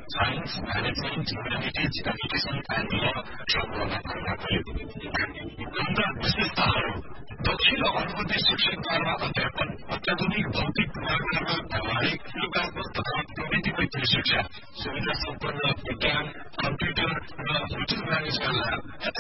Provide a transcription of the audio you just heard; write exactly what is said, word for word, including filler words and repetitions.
science management humanities education and ल ट्रकवाला अन्त विशेषताहरू दक्षिण अनुभूति शिक्षणकारमा अध्यापन अत्याधुनिक भौतिक पूर्वाधारमा व्यावहारिक लोकात्मक तथा प्रविधिको शिक्षा सुविधा सम्पन्न विज्ञान कम्प्युटर र होटल म्यानेजमेन्ट ल्याब